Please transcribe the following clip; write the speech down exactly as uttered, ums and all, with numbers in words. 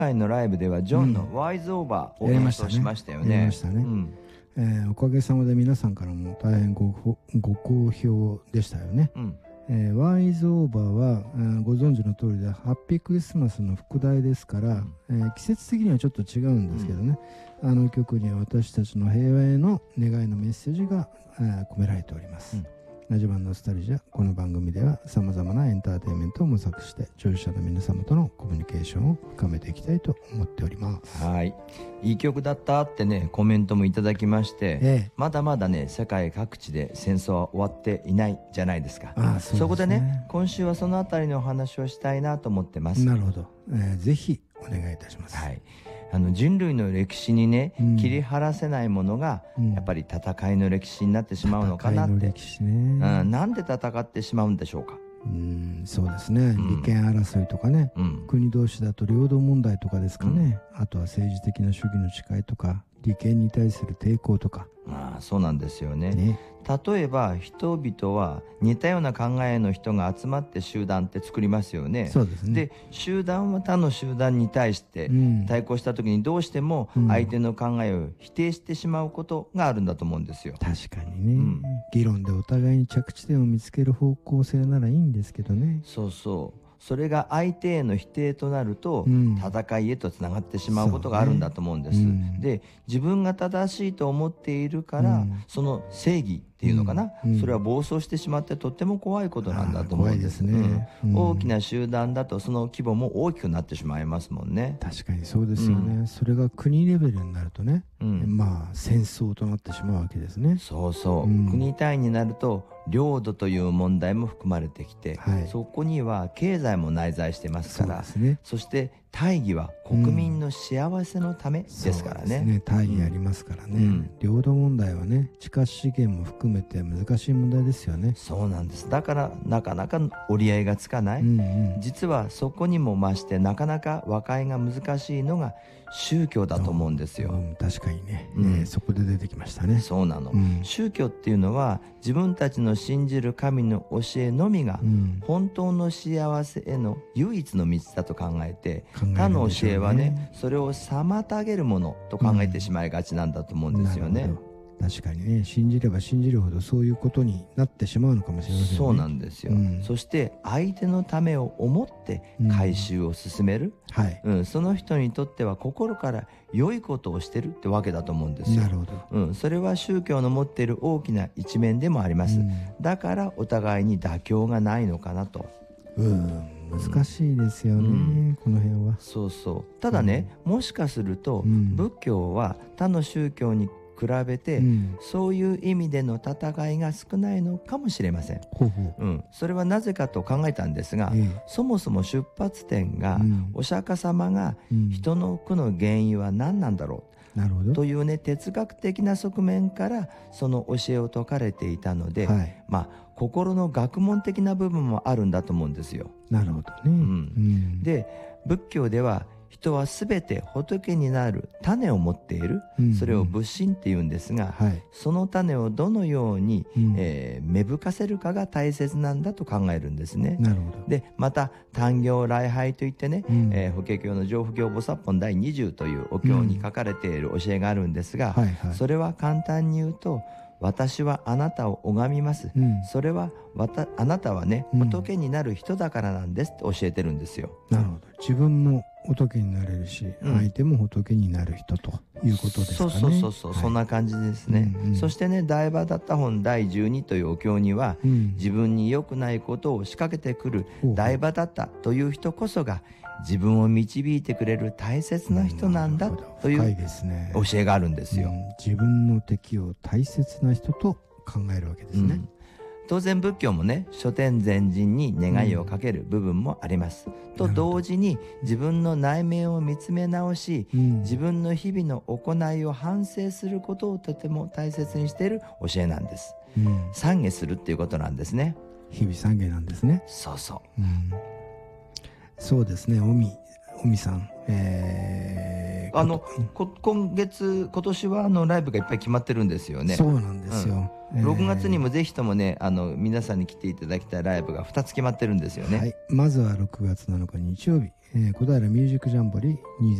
回のライブではジョンのワイズオーバーを演奏しましたよね。 やりましたね。やりましたね。うんえー、おかげさまで皆さんからも大変 ご, ご好評でしたよね。うんえー、ワイズオーバーは、えー、ご存知の通りでハッピークリスマスの副題ですから、うんえー、季節的にはちょっと違うんですけどね、うん、あの曲には私たちの平和への願いのメッセージが、えー、込められております。うんラジバンノスタルジャ。この番組ではさまざまなエンターテインメントを模索して聴取者の皆様とのコミュニケーションを深めていきたいと思っております。 はい、いい曲だったってねコメントもいただきまして、ええ、まだまだね世界各地で戦争は終わっていないじゃないですか。ああ そ, うですね、そこでね今週はそのあたりのお話をしたいなと思ってます。 なるほど、えー、ぜひお願いいたします。 はいあの人類の歴史にね、うん、切り離せないものが、うん、やっぱり戦いの歴史になってしまうのかなって。戦いの歴史ね、うん、なんで戦ってしまうんでしょうか。 うんそうですね、うん、利権争いとかね、うん、国同士だと領土問題とかですかね、うん、あとは政治的な主義の誓いとか利権に対する抵抗とか。 まあそうなんですよ ね, ね例えば人々は似たような考えの人が集まって集団って作りますよね。 そうですね。 で集団は他の集団に対して対抗した時にどうしても相手の考えを否定してしまうことがあるんだと思うんですよ。 確かにね、うん、議論でお互いに着地点を見つける方向性ならいいんですけどね。 そうそうそれが相手への否定となると、うん、戦いへとつながってしまうことがあるんだと思うんです、ねうん、で自分が正しいと思っているから、うん、その正義っていうのかな、うん、それは暴走してしまってとっても怖いことなんだと思うんです。 怖いですね、 うん、大きな集団だとその規模も大きくなってしまいますもんね。 確かにそうですよね、うん、それが国レベルになるとね、うん、まあ戦争となってしまうわけですね。 そうそう、うん、国単位になると領土という問題も含まれてきて、はい、そこには経済も内在してますから。 そ, うです、ね、そして大義は国民の幸せのためですからね、うん、そうですね、 大義ありますからね、うん、領土問題はね地下資源も含めて難しい問題ですよね。 そうなんです。だからなかなか折り合いがつかない、うんうん、実はそこにも増してなかなか和解が難しいのが宗教だと思うんですよ、 うん、確かにね、うんえー、そこで出てきましたね。 そうなの、うん、宗教っていうのは自分たちの信じる神の教えのみが本当の幸せへの唯一の道だと考えて、うん、他の教えはねそれを妨げるものと考えてしまいがちなんだと思うんですよね、うん確かにね信じれば信じるほどそういうことになってしまうのかもしれませんね。 そうなんですよ、うん、そして相手のためを思って改宗を進める、うんはいうん、その人にとっては心から良いことをしてるってわけだと思うんですよ。 なるほど、 うん、それは宗教の持っている大きな一面でもあります、うん、だからお互いに妥協がないのかなと。 うん難しいですよね、うん、この辺は。 そうそうただね、うん、もしかすると、うん、仏教は他の宗教に比べて、うん、そういう意味での戦いが少ないのかもしれません。ほうほう、うん、それはなぜかと考えたんですが、ええ、そもそも出発点が、うん、お釈迦様が人の苦の原因は何なんだろう、なるほどというね哲学的な側面からその教えを説かれていたので、はい、まあ心の学問的な部分もあるんだと思うんですよ。 なるほどね、うんうん、 で仏教では人はすべて仏になる種を持っている、うんうん、それを仏心っていうんですが、はい、その種をどのように、うんえー、芽吹かせるかが大切なんだと考えるんですね。 なるほど。 でまた単行礼拝といってね、うんえー、法華経の上部経菩薩本だいにじゅうというお経に書かれている教えがあるんですが、うんはいはい、それは簡単に言うと私はあなたを拝みます、うん、それはわたあなたはね、うん、仏になる人だからなんですって教えてるんですよ。 なるほど。自分も仏になれるし、うん、相手も仏になる人ということですかね。 そうそうそうそう、はい、そんな感じですね、うんうん、そしてね大婆達多本だいじゅうにというお経には、うん、自分に良くないことを仕掛けてくる大婆達多という人こそが自分を導いてくれる大切な人なんだという教えがあるんですよ、うん、 自分の敵を大切な人と考えるわけですね、うん、 当然仏教もね諸天全人に願いをかける部分もあります、うん、と同時に自分の内面を見つめ直し、うん、自分の日々の行いを反省することをとても大切にしている教えなんです、うん、懺悔するっていうことなんですね。 日々懺悔なんですね。 そうそう、 うんそうですね、おみ、おみさん、 えー、あのこ今月今年はあのライブがいっぱい決まってるんですよね。 そうなんですよ、 ろくがつにもぜひともね、あの皆さんに来ていただきたいライブがふたつ決まってるんですよね。 はい、まずはろくがつなのか日曜日、えー、小平ミュージックジャンボリーにせん